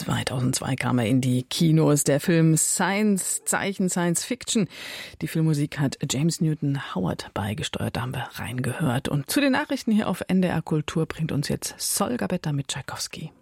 2002 kam er in die Kinos. Der Film Science Fiction. Die Filmmusik hat James Newton Howard beigesteuert. Da haben wir reingehört. Und zu den Nachrichten hier auf NDR Kultur bringt uns jetzt Sol Gabetta mit Tschaikowski.